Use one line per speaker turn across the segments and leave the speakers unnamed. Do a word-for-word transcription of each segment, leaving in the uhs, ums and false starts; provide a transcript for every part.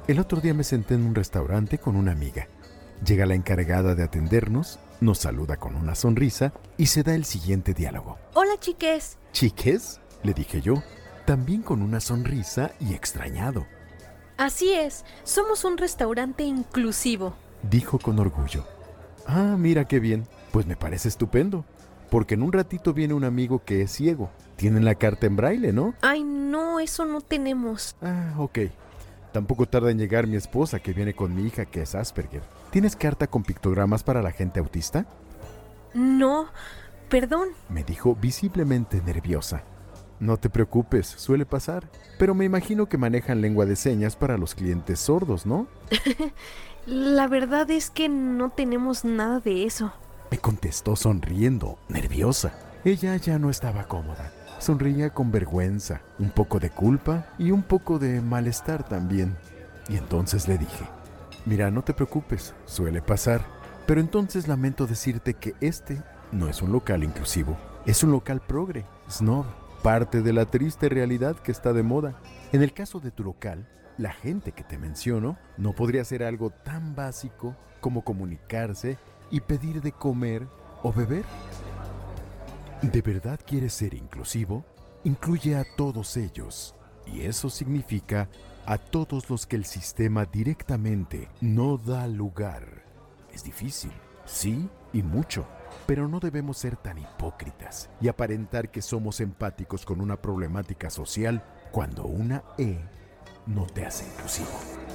El otro día me senté en un restaurante con una amiga. Llega la encargada de atendernos, nos saluda con una sonrisa y se da el siguiente diálogo.
Hola, chiques.
¿Chiques?, le dije yo, también con una sonrisa y extrañado.
Así es, somos un restaurante inclusivo,
dijo con orgullo. Ah, mira qué bien, pues me parece estupendo, porque en un ratito viene un amigo que es ciego. Tienen la carta en braille, ¿no?
Ay, no, eso no tenemos.
Ah, ok. Tampoco tarda en llegar mi esposa, que viene con mi hija, que es Asperger. ¿Tienes carta con pictogramas para la gente autista?
No, perdón,
me dijo visiblemente nerviosa. No te preocupes, suele pasar, pero me imagino que manejan lengua de señas para los clientes sordos, ¿no?
La verdad es que no tenemos nada de eso,
me contestó sonriendo, nerviosa. Ella ya no estaba cómoda. Sonreía con vergüenza, un poco de culpa y un poco de malestar también. Y entonces le dije, mira, no te preocupes, suele pasar, pero entonces lamento decirte que este no es un local inclusivo, es un local progre, snob, parte de la triste realidad que está de moda. En el caso de tu local, la gente que te menciono no podría hacer algo tan básico como comunicarse y pedir de comer o beber. ¿De verdad quieres ser inclusivo? Incluye a todos ellos, y eso significa a todos los que el sistema directamente no da lugar. Es difícil, sí, y mucho, pero no debemos ser tan hipócritas y aparentar que somos empáticos con una problemática social cuando una E no te hace inclusivo.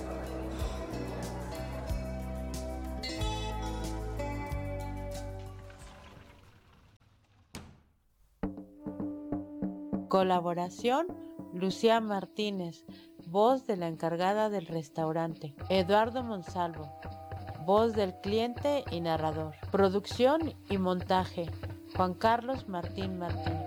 Colaboración: Lucía Martínez, voz de la encargada del restaurante. Eduardo Monsalvo, voz del cliente y narrador. Producción y montaje: Juan Carlos Martín Martín.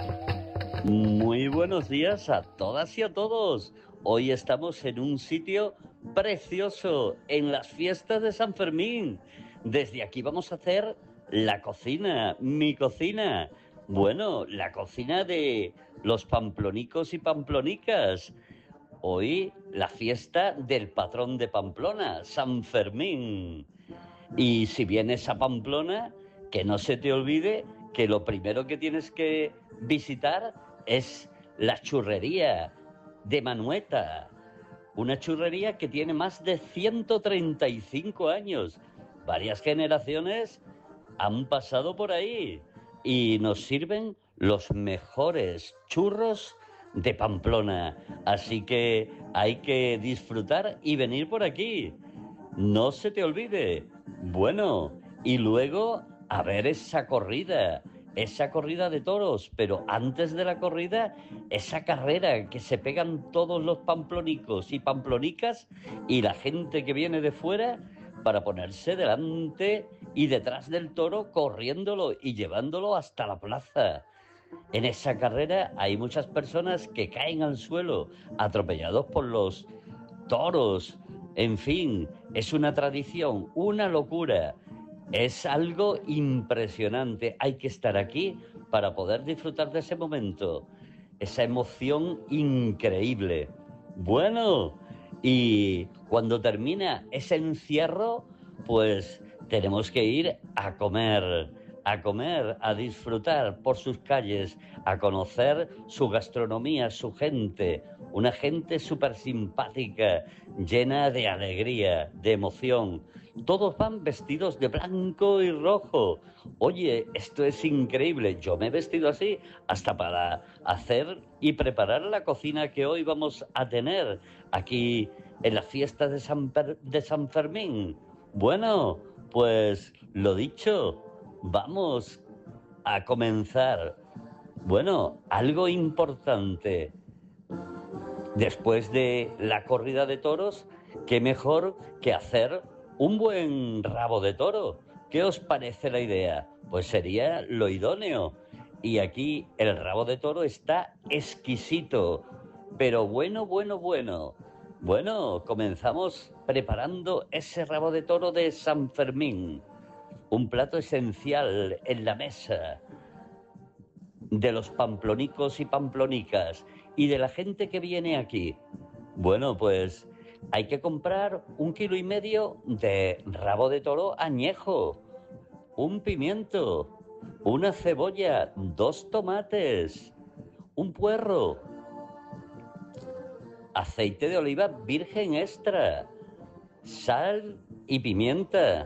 Muy buenos días a todas y a todos. Hoy estamos en un sitio precioso, en las fiestas de San Fermín. Desde aquí vamos a hacer la cocina, mi cocina. Bueno, la cocina de los pamplonicos y pamplonicas. Hoy la fiesta del patrón de Pamplona, San Fermín. Y si vienes a Pamplona, que no se te olvide que lo primero que tienes que visitar es la churrería de Manueta. Una churrería que tiene más de ciento treinta y cinco años. Varias generaciones han pasado por ahí y nos sirven los mejores churros de Pamplona. Así que hay que disfrutar y venir por aquí. No se te olvide. Bueno, y luego a ver esa corrida, esa corrida de toros, pero antes de la corrida, esa carrera que se pegan todos los pamplónicos y pamplonicas y la gente que viene de fuera para ponerse delante y detrás del toro, corriéndolo y llevándolo hasta la plaza. En esa carrera hay muchas personas que caen al suelo, atropellados por los toros. En fin, es una tradición, una locura. Es algo impresionante. Hay que estar aquí para poder disfrutar de ese momento. Esa emoción increíble. Bueno, y cuando termina ese encierro, pues tenemos que ir a comer, a comer, a disfrutar por sus calles, a conocer su gastronomía, su gente. Una gente súper simpática, llena de alegría, de emoción. Todos van vestidos de blanco y rojo. Oye, esto es increíble. Yo me he vestido así hasta para hacer y preparar la cocina que hoy vamos a tener aquí en la fiesta de San, Per- de San Fermín. Bueno, pues lo dicho, vamos a comenzar. Bueno, algo importante. Después de la corrida de toros, qué mejor que hacer un buen rabo de toro. ¿Qué os parece la idea? Pues sería lo idóneo. Y aquí el rabo de toro está exquisito, pero bueno, bueno, bueno. Bueno, comenzamos preparando ese rabo de toro de San Fermín. Un plato esencial en la mesa de los pamplonicos y pamplonicas y de la gente que viene aquí. Bueno, pues hay que comprar un kilo y medio de rabo de toro añejo, un pimiento, una cebolla, dos tomates, un puerro, aceite de oliva virgen extra, sal y pimienta,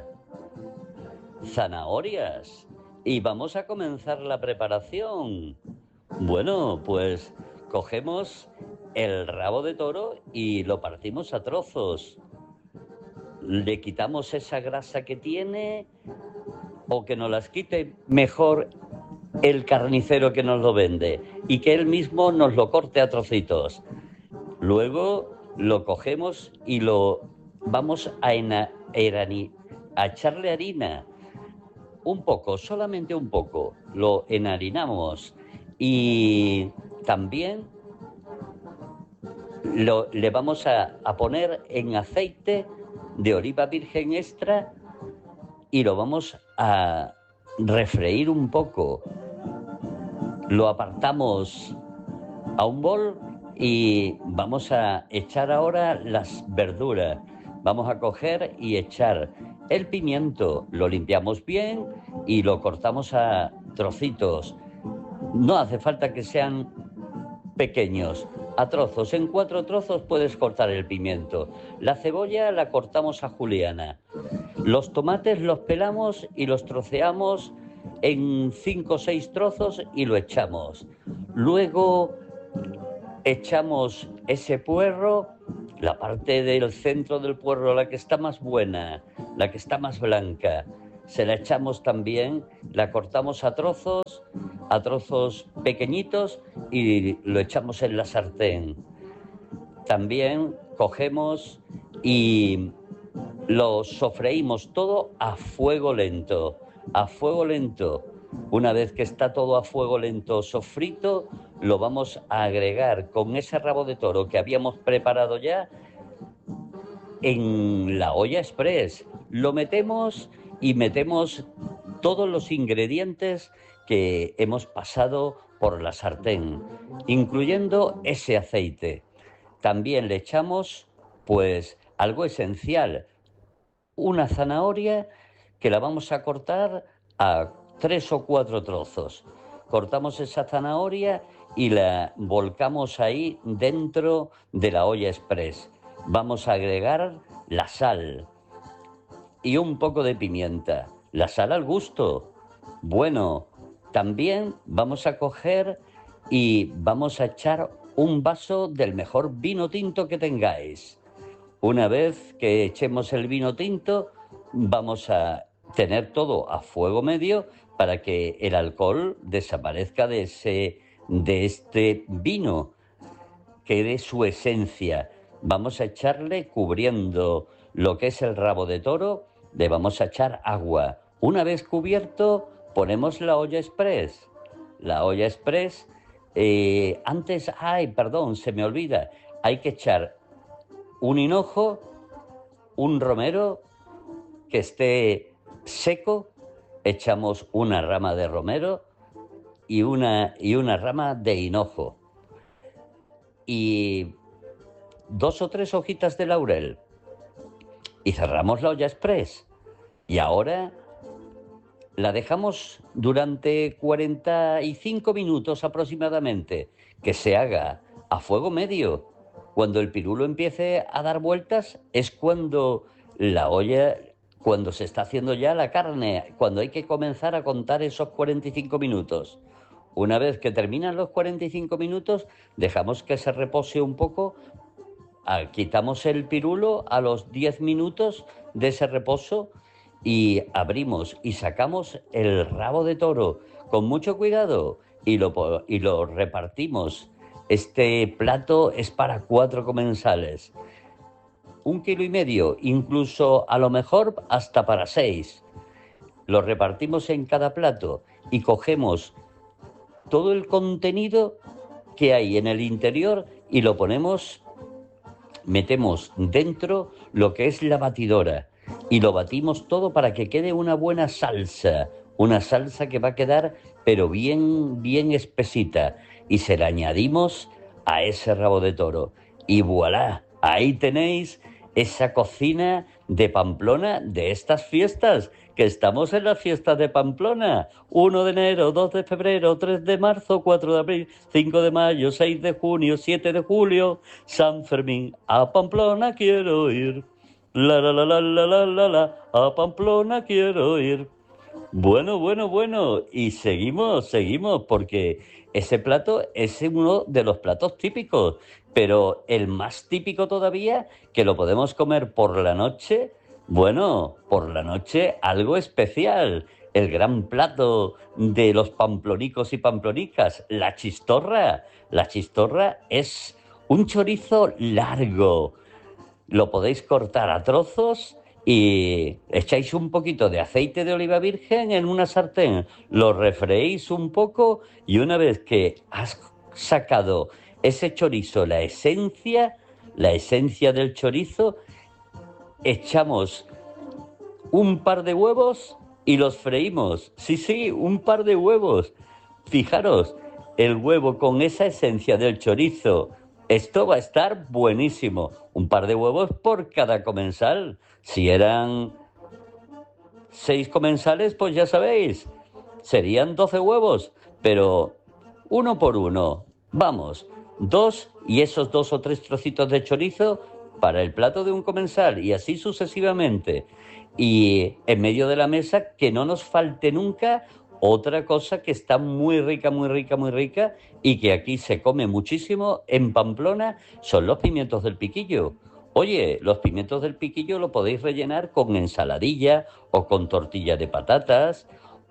zanahorias. Y vamos a comenzar la preparación. Bueno, pues cogemos el rabo de toro y lo partimos a trozos. Le quitamos esa grasa que tiene, o que nos las quite mejor el carnicero que nos lo vende y que él mismo nos lo corte a trocitos. Luego lo cogemos y lo vamos a, ena, erani, a echarle harina. Un poco, solamente un poco. Lo enharinamos y también lo, le vamos a, a poner en aceite de oliva virgen extra y lo vamos a refreír un poco. Lo apartamos a un bol y vamos a echar ahora las verduras. Vamos a coger y echar el pimiento, lo limpiamos bien y lo cortamos a trocitos. No hace falta que sean pequeños, a trozos. En cuatro trozos puedes cortar el pimiento. La cebolla la cortamos a juliana. Los tomates los pelamos y los troceamos en cinco o seis trozos y lo echamos. Luego echamos ese puerro, la parte del centro del puerro, la que está más buena, la que está más blanca, se la echamos también, la cortamos a trozos, a trozos pequeñitos y lo echamos en la sartén. También cogemos y lo sofreímos todo a fuego lento, a fuego lento. Una vez que está todo a fuego lento sofrito, lo vamos a agregar con ese rabo de toro que habíamos preparado ya en la olla express. Lo metemos y metemos todos los ingredientes que hemos pasado por la sartén, incluyendo ese aceite. También le echamos, pues, algo esencial, una zanahoria que la vamos a cortar a tres o cuatro trozos. Cortamos esa zanahoria y la volcamos ahí dentro de la olla express. Vamos a agregar la sal y un poco de pimienta. La sal al gusto. Bueno, también vamos a coger y vamos a echar un vaso del mejor vino tinto que tengáis. Una vez que echemos el vino tinto, vamos a tener todo a fuego medio para que el alcohol desaparezca de, ese, de este vino, quede su esencia. Vamos a echarle, cubriendo lo que es el rabo de toro, le vamos a echar agua. Una vez cubierto, ponemos la olla express. La olla express, eh, antes, ay, perdón, se me olvida, hay que echar un hinojo, un romero que esté seco, echamos una rama de romero y una, y una rama de hinojo y dos o tres hojitas de laurel y cerramos la olla express. Y ahora la dejamos durante cuarenta y cinco minutos aproximadamente, que se haga a fuego medio. Cuando el pirulo empiece a dar vueltas es cuando la olla, cuando se está haciendo ya la carne, cuando hay que comenzar a contar esos cuarenta y cinco minutos. Una vez que terminan los cuarenta y cinco minutos, dejamos que se repose un poco, quitamos el pirulo a los diez minutos de ese reposo y abrimos y sacamos el rabo de toro con mucho cuidado y lo, y lo repartimos. Este plato es para cuatro comensales. Un kilo y medio, incluso a lo mejor hasta para seis. Lo repartimos en cada plato y cogemos todo el contenido que hay en el interior y lo ponemos, metemos dentro lo que es la batidora y lo batimos todo para que quede una buena salsa, una salsa que va a quedar pero bien, bien espesita, y se la añadimos a ese rabo de toro y voilà, Ahí tenéis esa cocina de Pamplona de estas fiestas, que estamos en las fiestas de Pamplona. uno de enero, dos de febrero, tres de marzo, cuatro de abril, cinco de mayo, seis de junio, siete de julio, San Fermín. A Pamplona quiero ir. La la la la la la la la, a Pamplona quiero ir. Bueno, bueno, bueno, y seguimos, seguimos, porque ese plato es uno de los platos típicos, pero el más típico todavía, que lo podemos comer por la noche, bueno, por la noche algo especial, el gran plato de los pamplonicos y pamplonicas, la chistorra. La chistorra es un chorizo largo, lo podéis cortar a trozos y echáis un poquito de aceite de oliva virgen en una sartén, lo refreís un poco y una vez que has sacado ese chorizo, la esencia, la esencia del chorizo, echamos un par de huevos y los freímos. Sí, sí, un par de huevos. Fijaros, el huevo con esa esencia del chorizo. Esto va a estar buenísimo. Un par de huevos por cada comensal. Si eran seis comensales, pues ya sabéis, serían doce huevos, pero uno por uno. Vamos, dos y esos dos o tres trocitos de chorizo para el plato de un comensal y así sucesivamente. Y en medio de la mesa que no nos falte nunca otra cosa que está muy rica, muy rica, muy rica y que aquí se come muchísimo en Pamplona, son los pimientos del piquillo. Oye, los pimientos del piquillo lo podéis rellenar con ensaladilla o con tortilla de patatas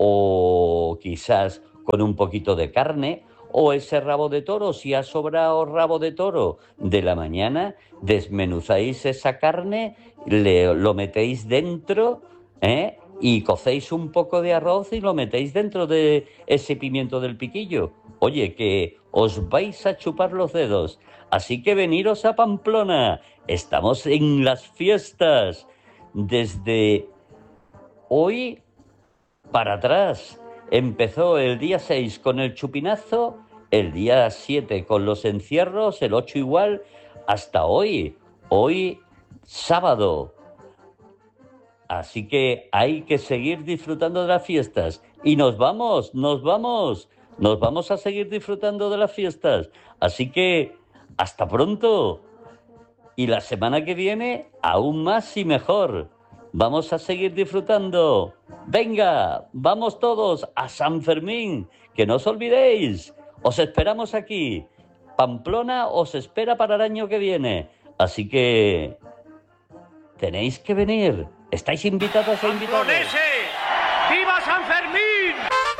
o quizás con un poquito de carne o ese rabo de toro. Si ha sobrado rabo de toro de la mañana, desmenuzáis esa carne, le, lo metéis dentro, ¿eh? Y cocéis un poco de arroz y lo metéis dentro de ese pimiento del piquillo. Oye, que os vais a chupar los dedos. Así que veniros a Pamplona. Estamos en las fiestas. Desde hoy para atrás. Empezó el día seis con el chupinazo, el día siete con los encierros, el ocho igual, hasta hoy. Hoy, sábado. Así que hay que seguir disfrutando de las fiestas. Y nos vamos, nos vamos. Nos vamos a seguir disfrutando de las fiestas. Así que, hasta pronto. Y la semana que viene, aún más y mejor. Vamos a seguir disfrutando. Venga, vamos todos a San Fermín. Que no os olvidéis. Os esperamos aquí. Pamplona os espera para el año que viene. Así que tenéis que venir. Estáis invitados e invitados.
¡Viva San Fermín!